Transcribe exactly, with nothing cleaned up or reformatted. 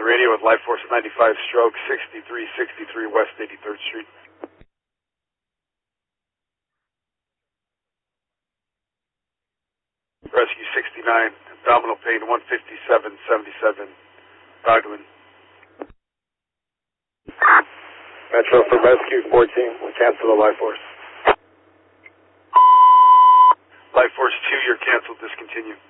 radio with Life Force ninety-five stroke sixty-three sixty-three West eighty-third Street. Rescue sixty-nine, abdominal pain one fifty-seven seventy-seven, Dogman. Metro for Rescue fourteen, cancel the Life Force. Life Force two, you're canceled, discontinue.